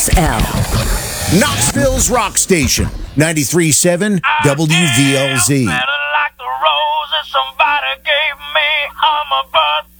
KXL. Knoxville's rock station, 93.7 WVLZ. Like the roses somebody gave me on my birthday.